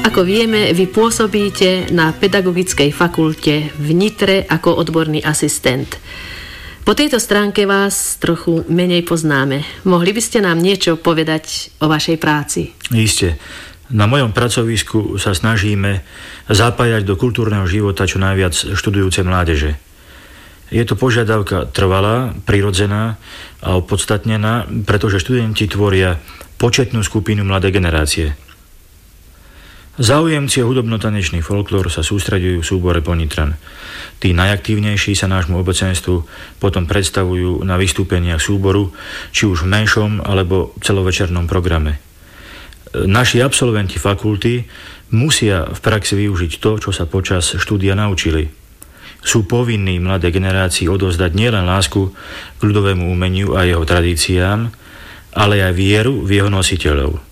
Ako vieme, vy pôsobíte na Pedagogickej fakulte v Nitre ako odborný asistent. Po tejto stránke vás trochu menej poznáme. Mohli by ste nám niečo povedať o vašej práci? Isté. Na mojom pracovisku sa snažíme zapájať do kultúrneho života čo najviac študujúce mládeže. Je to požiadavka trvalá, prirodzená a opodstatnená, pretože študenti tvoria početnú skupinu mladej generácie. Záujemci o hudobno-tanečný folklór sa sústreďujú v súbore Ponitran. Tí najaktívnejší sa nášmu obecenstvu potom predstavujú na vystúpeniach súboru, či už v menšom alebo celovečernom programe. Naši absolventi fakulty musia v praxi využiť to, čo sa počas štúdia naučili. Sú povinní mladej generácii odovzdať nielen lásku k ľudovému umeniu a jeho tradíciám, ale aj vieru v jeho nositeľov.